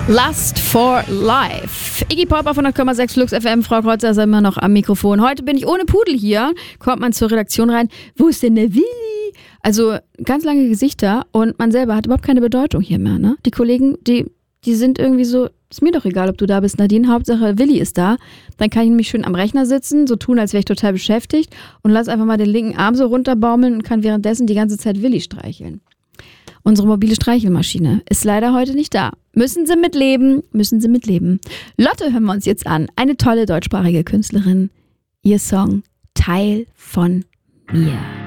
Lust for Life. Iggy Pop auf 100,6 Flux FM. Frau Kreuzer ist immer noch am Mikrofon. Heute bin ich ohne Pudel hier. Kommt man zur Redaktion rein. Wo ist denn der Willi? Also ganz lange Gesichter und man selber hat überhaupt keine Bedeutung hier mehr. Ne? Die Kollegen, die sind irgendwie so, ist mir doch egal, ob du da bist, Nadine. Hauptsache Willi ist da. Dann kann ich nämlich schön am Rechner sitzen, so tun, als wäre ich total beschäftigt und lass einfach mal den linken Arm so runterbaumeln und kann währenddessen die ganze Zeit Willi streicheln. Unsere mobile Streichelmaschine ist leider heute nicht da. Müssen Sie mitleben. Lotte hören wir uns jetzt an. Eine tolle deutschsprachige Künstlerin. Ihr Song Teil von mir.